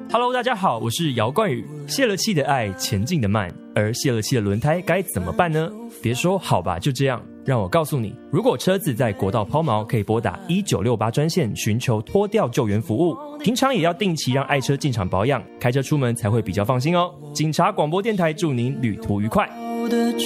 Hello， 大家好，我是姚冠宇。泄了气的爱，前进的慢，而泄了气的轮胎该怎么办呢？别说好吧，就这样。让我告诉你，如果车子在国道抛锚，可以拨打1968专线寻求拖吊救援服务。平常也要定期让爱车进厂保养，开车出门才会比较放心哦。警察广播电台祝您旅途愉快。